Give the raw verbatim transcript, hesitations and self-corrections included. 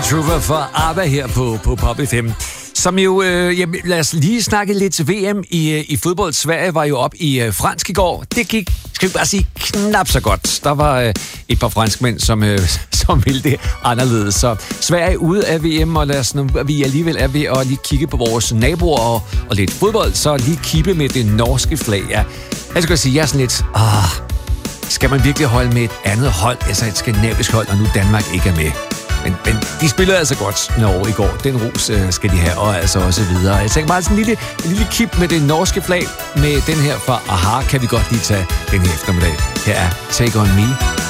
Trooper for ABBA her på, på Pop F M. Som jo, øh, jamen, lad os lige snakke lidt til V M i, i fodbold. Sverige var jo op i øh, fransk i går. Det gik, skal vi bare sige, knap så godt. Der var øh, et par franskmænd, som, øh, som ville det anderledes. Så Sverige er ude af V M, og lad os, når vi alligevel er ved at lige kigge på vores naboer og, og lidt fodbold, så lige kippe med det norske flag. Ja, jeg skal sige, jeg er sådan lidt... Ah, skal man virkelig holde med et andet hold, altså et skandinavisk hold, og nu Danmark ikke er med? Men, men de spillede altså godt Norge i går. Den ros øh, skal de have, og altså også videre. Jeg tænker bare sådan en lille, en lille kip med det norske flag. Med den her fra Aha kan vi godt lige tage den her eftermiddag. Her er Take On Me.